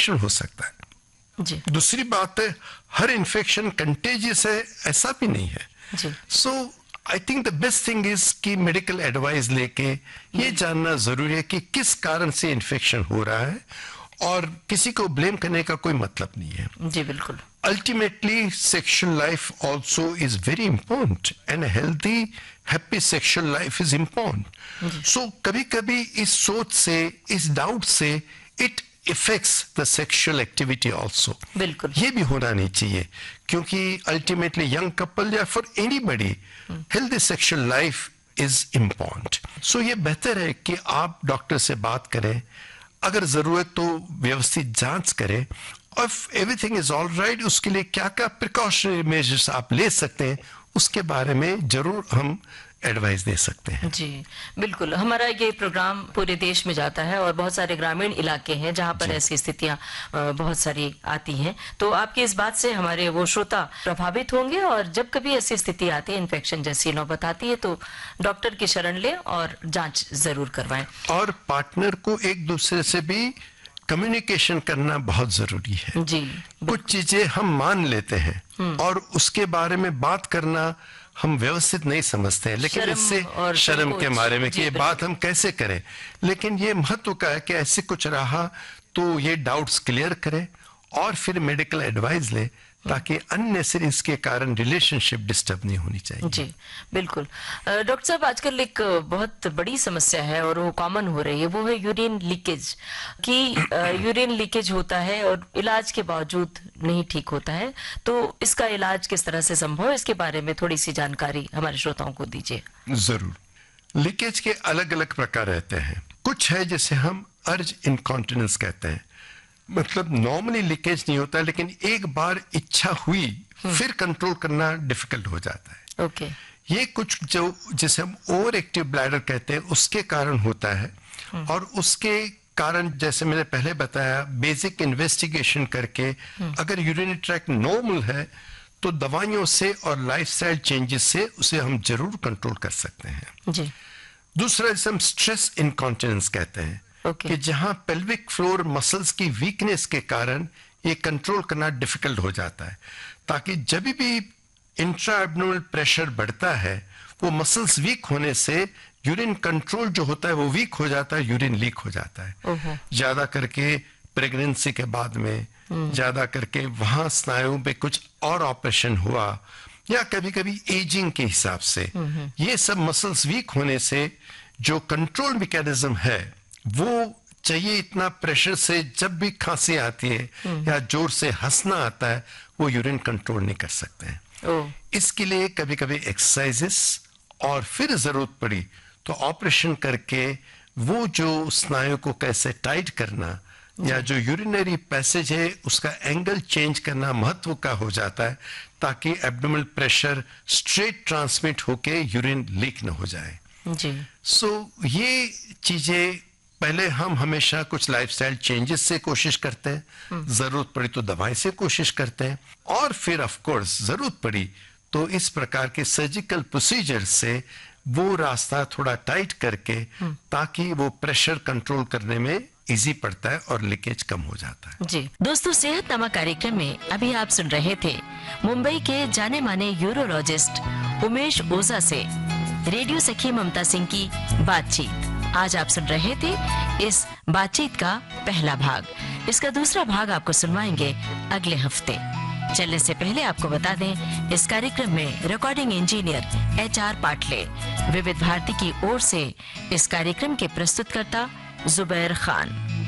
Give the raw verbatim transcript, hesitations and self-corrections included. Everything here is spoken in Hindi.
इन्फेक्शन हो सकता है जी। दूसरी बात है, हर इन्फेक्शन कंटेजियस है ऐसा भी नहीं है। जी। सो I think the best thing is कि मेडिकल एडवाइस लेके ये जानना जरूरी है कि किस कारण से इन्फेक्शन हो रहा है, और किसी को ब्लेम करने का कोई मतलब नहीं है। जी बिल्कुल। Ultimately sexual life also is very important, and healthy happy sexual life is important. सो कभी कभी इस सोच से, इस डाउट से, it effects the sexual activity also. बिल्कुल। ये भी होना नहीं चाहिए, क्योंकि अल्टीमेटली यंग कपल या for anybody healthy sexual life is important. सो ये बेहतर है कि आप डॉक्टर से बात करें, अगर जरूरत तो व्यवस्थित जांच करें, और एवरीथिंग इज ऑल राइट उसके लिए क्या क्या प्रिकॉशनरी मेजर्स आप ले सकते हैं उसके बारे में जरूर हम एडवाइस दे सकते हैं। जी बिल्कुल। हमारा ये प्रोग्राम पूरे देश में जाता है और बहुत सारे ग्रामीण इलाके हैं जहां पर ऐसी स्थितियां बहुत सारी आती हैं, तो आपकी इस बात से हमारे वो श्रोता प्रभावित होंगे, और जब कभी ऐसी स्थिति आती है, इन्फेक्शन जैसी नौबत आती है, तो डॉक्टर की शरण लें और जांच जरूर करवाएं। और पार्टनर को एक दूसरे से भी कम्युनिकेशन करना बहुत जरूरी है। जी। कुछ चीजें हम मान लेते हैं और उसके बारे में बात करना हम व्यवस्थित नहीं समझते हैं, लेकिन इससे शर्म के मारे में कि ये बात हम कैसे करें, लेकिन ये महत्व का है कि ऐसे कुछ रहा तो ये डाउट्स क्लियर करें और फिर मेडिकल एडवाइस लें, ताकि अननेसेसरी इसके कारण रिलेशनशिप डिस्टर्ब नहीं होनी चाहिए। जी बिल्कुल। डॉक्टर साहब, आजकल एक बहुत बड़ी समस्या है और वो कॉमन हो रही है, वो है यूरिन लीकेज की। यूरिन लीकेज होता है और इलाज के बावजूद नहीं ठीक होता है, तो इसका इलाज किस तरह से संभव है, इसके बारे में थोड़ी सी जानकारी हमारे श्रोताओं को दीजिए। जरूर। लीकेज के अलग अलग प्रकार रहते हैं। कुछ है जिसे हम अर्ज इनकॉन्टिनेंस कहते हैं, मतलब नॉर्मली लीकेज नहीं होता, लेकिन एक बार इच्छा हुई फिर कंट्रोल करना डिफिकल्ट हो जाता है। Okay okay. ये कुछ जो जिसे हम ओवर एक्टिव ब्लैडर कहते हैं उसके कारण होता है, और उसके कारण जैसे मैंने पहले बताया, बेसिक इन्वेस्टिगेशन करके अगर यूरिनरी ट्रैक्ट नॉर्मल है तो दवाइयों से और लाइफस्टाइल चेंजेस से उसे हम जरूर कंट्रोल कर सकते हैं। जी। दूसरा जिसे हम स्ट्रेस इनकॉन्टिनेंस कहते हैं, Okay. कि जहां पेल्विक फ्लोर मसल्स की वीकनेस के कारण ये कंट्रोल करना डिफिकल्ट हो जाता है, ताकि जब भी इंट्रा एब्डोमिनल प्रेशर बढ़ता है वो मसल्स वीक होने से यूरिन कंट्रोल जो होता है वो वीक हो जाता है, यूरिन लीक हो जाता है। uh-huh. ज्यादा करके प्रेगनेंसी के बाद में hmm. ज्यादा करके वहां स्नायुओं पे कुछ और ऑपरेशन हुआ, या कभी कभी एजिंग के हिसाब से hmm. ये सब मसल्स वीक होने से जो कंट्रोल मैकेनिज्म है वो चाहिए इतना प्रेशर से, जब भी खांसी आती है या जोर से हंसना आता है वो यूरिन कंट्रोल नहीं कर सकते हैं। oh. इसके लिए कभी कभी एक्सरसाइजेस और फिर जरूरत पड़ी तो ऑपरेशन करके वो जो स्नायु को कैसे टाइट करना या जो यूरिनरी पैसेज है उसका एंगल चेंज करना महत्व का हो जाता है, ताकि एब्डोमिनल प्रेशर स्ट्रेट ट्रांसमिट होके यूरिन लीक न हो जाए। जी। सो so, ये चीजें पहले हम हमेशा कुछ लाइफस्टाइल चेंजेस से कोशिश करते हैं, जरूरत पड़ी तो दवाई से कोशिश करते हैं, और फिर ऑफ कोर्स जरूरत पड़ी तो इस प्रकार के सर्जिकल प्रोसीजर से वो रास्ता थोड़ा टाइट करके, ताकि वो प्रेशर कंट्रोल करने में इजी पड़ता है और लीकेज कम हो जाता है। जी दोस्तों, सेहतनामा कार्यक्रम में अभी आप सुन रहे थे मुंबई के जाने माने यूरोलॉजिस्ट उमेश ओझा से रेडियो सखी ममता सिंह की बातचीत। आज आप सुन रहे थे इस बातचीत का पहला भाग। इसका दूसरा भाग आपको सुनवाएंगे अगले हफ्ते। चलने से पहले आपको बता दें, इस कार्यक्रम में recording engineer H R Patle, विविध भारती की ओर से इस कार्यक्रम के प्रस्तुतकर्ता जुबैर खान।